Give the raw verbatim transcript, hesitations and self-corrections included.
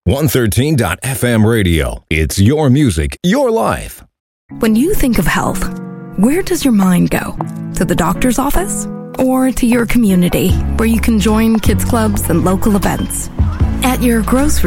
one thirteen dot F M radio. It's your music, your life. When you think of health, where does your mind go? To the doctor's office? Or to your community, where you can join kids clubs and local events? At your grocery